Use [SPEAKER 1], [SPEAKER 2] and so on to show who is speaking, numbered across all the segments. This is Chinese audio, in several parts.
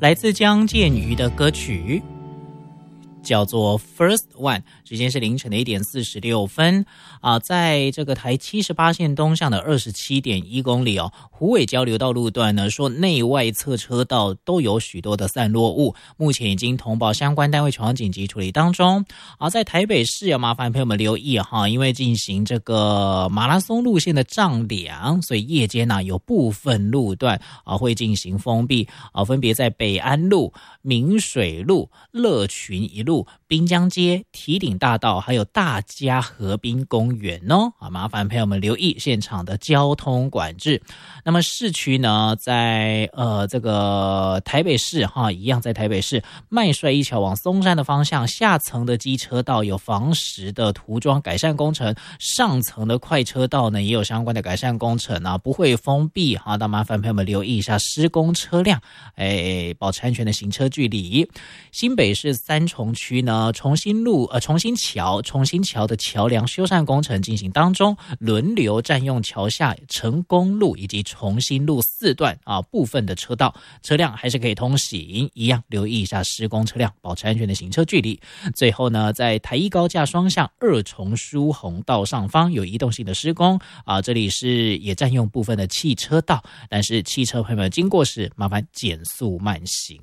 [SPEAKER 1] 来自江建瑜的歌曲叫做 First One， 时间是凌晨的1点46分在这个台78线东向的 27.1 公里虎尾交流道路段呢，说内外侧车道都有许多的散落物，目前已经通报相关单位前往紧急处理当中。在台北市要麻烦朋友们留意因为进行这个马拉松路线的丈量，所以夜间有部分路段会进行封闭分别在北安路、明水路、乐群一路、滨江街、堤顶大道还有大佳河滨公园麻烦朋友们留意现场的交通管制。那么市区呢，在这个台北市一样在台北市麦帅一桥往松山的方向，下层的机车道有防石的涂装改善工程，上层的快车道呢也有相关的改善工程不会封闭那麻烦朋友们留意一下施工车辆保持安全的行车距离。新北市三重区呢，重新桥的桥梁修缮工程进行当中，轮流占用桥下成功路以及重新路4段部分的车道，车辆还是可以通行，一样留意一下施工车辆，保持安全的行车距离。最后呢，在台一高架双向2重疏洪道上方有移动性的施工这里是也占用部分的汽车道，但是汽车朋友们经过时麻烦减速慢行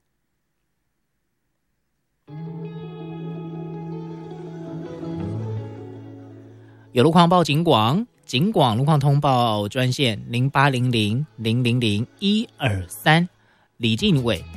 [SPEAKER 1] 有路况报警广路况通报专线0800000123，李进伟